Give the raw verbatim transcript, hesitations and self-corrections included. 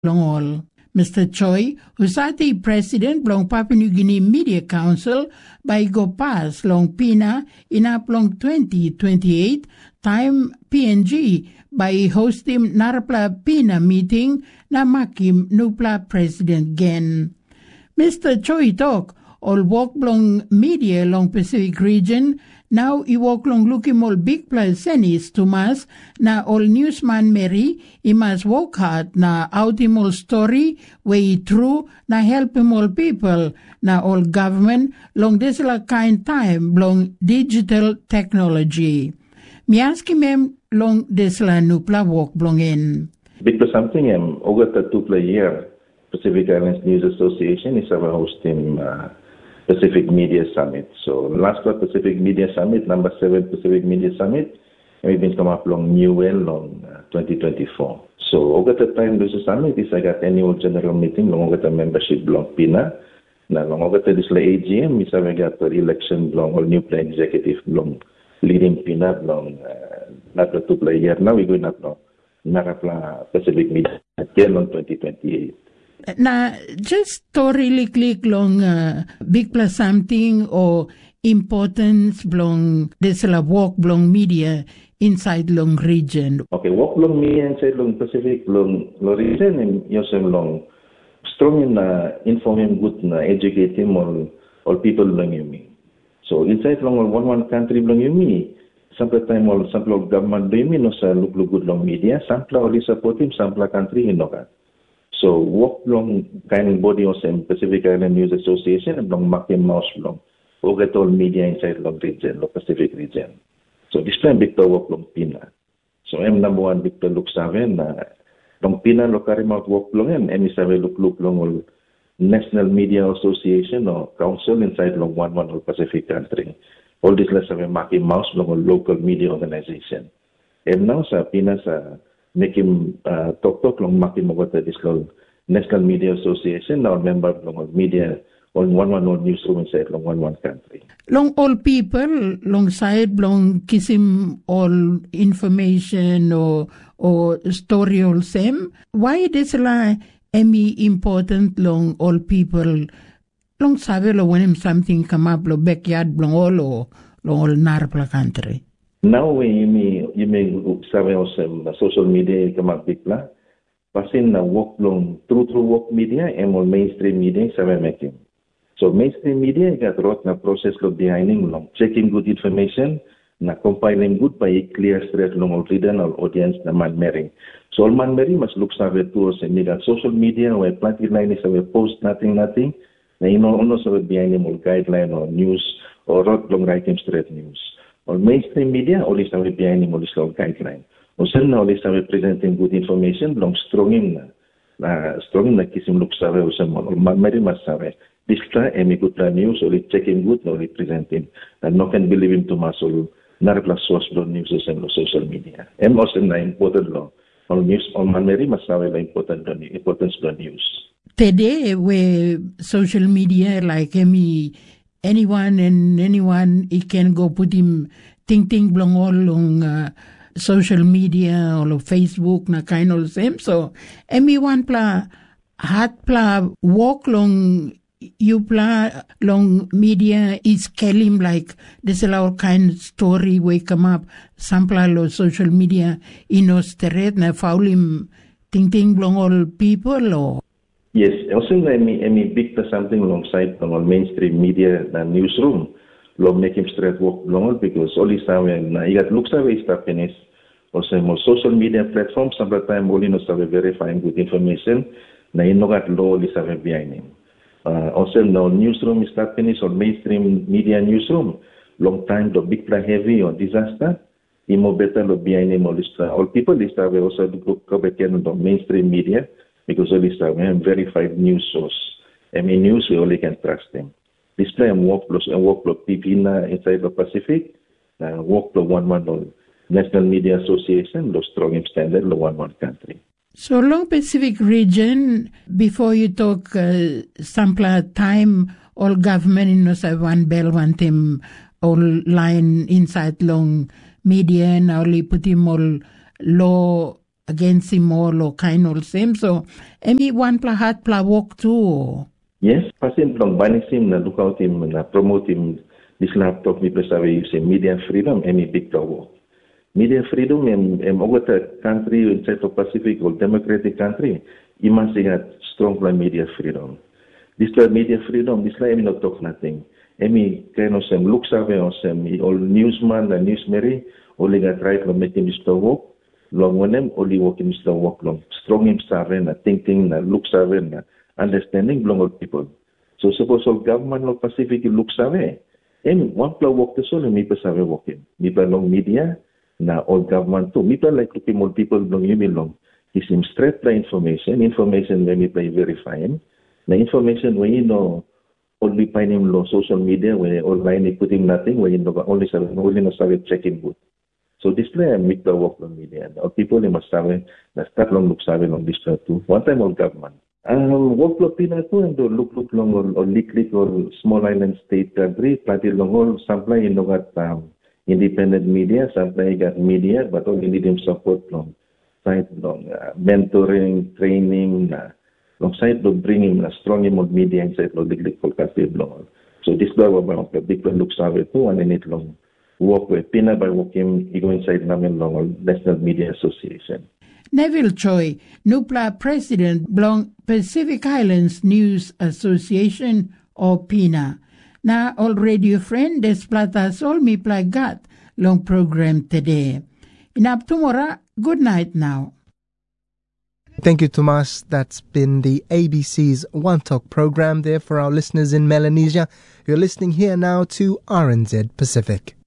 long all. Mister Choi, who's the president long Papua New Guinea Media Council by go pass long Pina in up long twenty twenty-eight time P N G by hosting Narapla Pina meeting na makim Nupla President Gen. Mister Choi talk all walk long media long Pacific region now I walk long looking all big plus senis to mas na all newsman Mary I must work hard na out him all story way true na help him all people na all government long this la kind time long digital technology. Mi ask him long this la nupla walk long in. Because something um Ogata tupla year Pacific Islands News Association is our hosting uh, Pacific Media Summit. So last year Pacific Media Summit, number seven Pacific Media Summit, and we've been come up long New Well on uh, twenty twenty-four. So over the time this summit is I got annual general meeting long over the membership long Pina. Now long over this A G M is I got the election long or new plan executive long leading Pina long uh, not the two play year. Now we're going up long Narapla Pacific Media again on twenty twenty-eight. Now, just to really click long uh, big plus something or importance long this la walk long media inside long region. Okay, walk long media inside long Pacific long long region and yosem long strong in uh, informing good na educating all all people long yumi. So inside long one one country long yumi. Sampai time all sampai government yumi no sa look look good long media. Sampai only support him sampai country hinokan. So walk long kind of body of same Pacific Island News Association and long Makim Mouse long get all media inside long region, long Pacific region. So this time Victor walk long Pina. So I'm number one Victor look seven na long Pina lo carry out walk long and M seven look look long all National Media Association or Council inside long one one all Pacific country. All this less seven Makim Mouse long all local media organization. And now sa Pina sa make him uh, talk talk long makim about this called National Media Association now member long media on one one one newsroom inside long one one country. Long all people long side long kissim all information or or story all same. Why this la emi important long all people long sabe lo when him something come up lo backyard long all or long all Narapla country. Now when you may you may sabi also social media come up big la, pasin na work long true true work media and more mainstream media sabi making. So mainstream media got wrote na process lo behind long checking good information na compiling good by a clear straight long all reader or audience na man mering. So all man mering must look sabi tools and media social media where plenty line is sabi post nothing nothing na you know also sabi behind all guideline or news or wrote long writing straight news. Or mainstream media, always have behind him, always long guideline. Also, now always have presenting good information, long strong in, uh, strong in the kissing look survey or someone, or Mary must survey. This try, and good news, or checking good, or presenting, and no can believe him to muscle, Narapla source news and social media. And also, the important law, or news, on Mary must have the important importance of the news. Today, where social media, like me, anyone and anyone, he can go put him ting ting blong all on uh, social media or Facebook na kind of same. So, everyone pla hat pla walk long you pla long media is kellim like this is our kind story we come up sampla lo social media inos na foul him ting ting blong all people or. Yes, also I mean, I mean big to something alongside on mainstream media and newsroom. Lo make him straight walk long because all this time when you got looks away stuff in it. Also more social media platforms sometimes only no have verifying good information. Na you know got law is have behind him. Uh, also no newsroom is start finish or mainstream media newsroom. Long time the big play heavy or disaster. Imo better lo behind him all this all people this have also go back in the mainstream media. Because all this time we have verified news source. I mean news we only can trust them. This time workflow and workflow P P na inside the Pacific, uh, workflow one one on National Media Association, lo strong standard, lo one one country. So long Pacific region, before you talk uh, sample time, all government in us have one bell, one team, all line inside long media and only put him all law against him all or kind of same. So, emi one pla hat pla walk too. Yes, pasin long banis him na look out him na promote him this laptop mi presawe use media freedom emi big pla walk. Media freedom em em ogata country inside of Pacific or democratic country, you must have strong pla media freedom. This pla media freedom, this la emi not talk nothing. Emi kind of sem look save or sem all newsman and newsmary only got right to make him Mister Walk. Long when them only working Mister Walk long. Strong him save na thinking na look save na understanding belong all people. So suppose all government of Pacific look save. Em one pla walk the solo mi pa save walking. Mi pa long media na all government too. Mi pa like looking more people belong you belong. Is him straight pla information. Information when mi pa verifying. Na information when you know only find him on social media when online he put him nothing when you know only only no save checking good. So display and make the work on media. Or people they must have na start long look save long display too. One time all government. Um, work lo pina to and look look long or, or lick lick or small island state country. Pati long all sample in got um, independent media. Sample got media, but all need them support long side long uh, mentoring, training. Uh, long side to bring him a strong him on media inside lo lick lick for country long. So this law about the big look save too and then it long. Work with Pina by working ego inside namin long National Media Association. Neville Choi, Nupla President belong Pacific Islands News Association or Pina. Na all radio friend des platas all mi plagat long program today. Inap tomorrow, good night now. Thank you, Tomas. That's been the A B C's One Talk program there for our listeners in Melanesia. You're listening here now to R N Z Pacific.